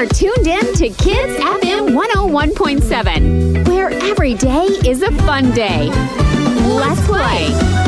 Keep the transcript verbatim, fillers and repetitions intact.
You're tuned in to Kids F M one oh one point seven, where every day is a fun day. Let's play.